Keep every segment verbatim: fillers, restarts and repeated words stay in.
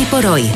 Hoy por hoy.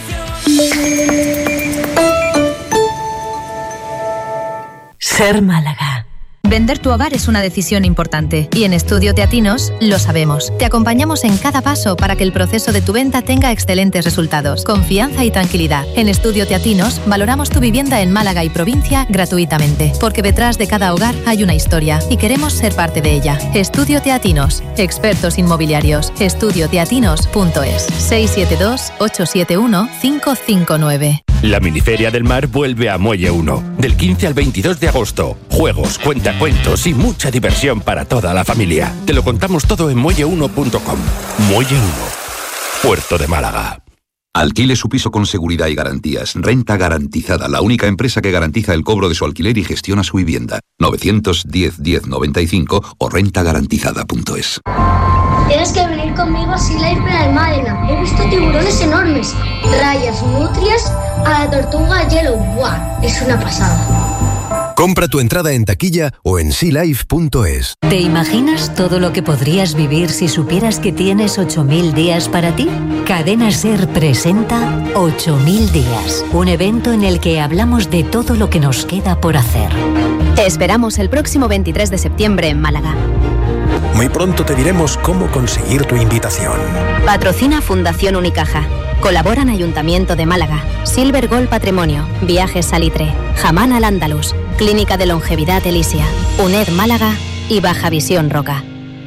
Ser Málaga. Vender tu hogar es una decisión importante y en Estudio Teatinos lo sabemos. Te acompañamos en cada paso para que el proceso de tu venta tenga excelentes resultados, confianza y tranquilidad. En Estudio Teatinos valoramos tu vivienda en Málaga y provincia gratuitamente, porque detrás de cada hogar hay una historia y queremos ser parte de ella. Estudio Teatinos, expertos inmobiliarios. estudio teatinos punto es. seis siete dos, ocho siete uno, cinco cinco nueve. La Miniferia del Mar vuelve a Muelle uno. Del quince al veintidós de agosto. Juegos, cuentacuentos y mucha diversión para toda la familia. Te lo contamos todo en muelle uno punto com. Muelle uno. Puerto de Málaga. Alquile su piso con seguridad y garantías. Renta Garantizada, la única empresa que garantiza el cobro de su alquiler y gestiona su vivienda. novecientos diez, diez noventa y cinco o renta garantizada punto es. Tienes que venir conmigo a Sea Life Benalmádena. He visto tiburones enormes, rayas, nutrias, a la tortuga Yellow. ¡Buah! Es una pasada. Compra tu entrada en taquilla o en sea life punto es. ¿Te imaginas todo lo que podrías vivir si supieras que tienes ocho mil días para ti? Cadena SER presenta ocho mil días, un evento en el que hablamos de todo lo que nos queda por hacer. Te esperamos el próximo veintitrés de septiembre en Málaga. Muy pronto te diremos cómo conseguir tu invitación. Patrocina Fundación Unicaja. Colaboran Ayuntamiento de Málaga, Silver Gold Patrimonio, Viajes Salitre, Jamán Al Andalus, Clínica de Longevidad Elisia, UNED Málaga y Baja Visión Roca.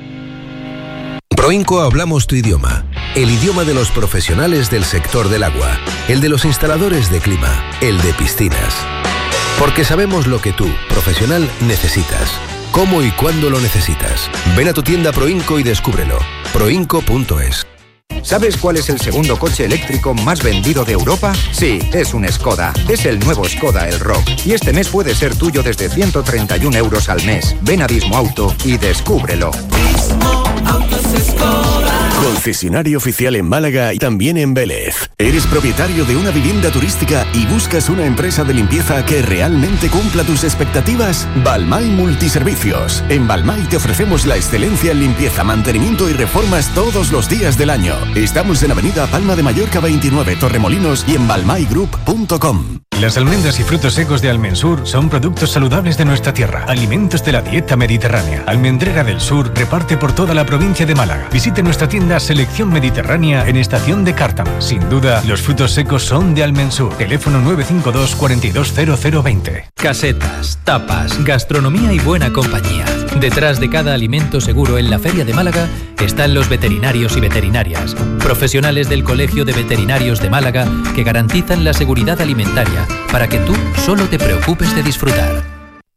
Proinco hablamos tu idioma, el idioma de los profesionales del sector del agua, el de los instaladores de clima, el de piscinas. Porque sabemos lo que tú, profesional, necesitas. ¿Cómo y cuándo lo necesitas? Ven a tu tienda Proinco y descúbrelo. proinco punto es. ¿Sabes cuál es el segundo coche eléctrico más vendido de Europa? Sí, es un Skoda. Es el nuevo Skoda Elroq. Y este mes puede ser tuyo desde ciento treinta y un euros al mes. Ven a Dismo Auto y descúbrelo. Dismo Autos Skoda. Concesionario oficial en Málaga y también en Vélez. ¿Eres propietario de una vivienda turística y buscas una empresa de limpieza que realmente cumpla tus expectativas? Balmay Multiservicios. En Balmay te ofrecemos la excelencia en limpieza, mantenimiento y reformas todos los días del año. Estamos en Avenida Palma de Mallorca veintinueve, Torremolinos y en balmay group punto com. Las almendras y frutos secos de Almensur son productos saludables de nuestra tierra, alimentos de la dieta mediterránea. Almendrera del Sur reparte por toda la provincia de Málaga. Visite nuestra tienda Selección Mediterránea en Estación de Cártama. Sin duda, los frutos secos son de Almensur. Teléfono nueve cinco dos, cuatro dos cero cero dos cero. Casetas, tapas, gastronomía y buena compañía. Detrás de cada alimento seguro en la Feria de Málaga están los veterinarios y veterinarias, profesionales del Colegio de Veterinarios de Málaga que garantizan la seguridad alimentaria para que tú solo te preocupes de disfrutar.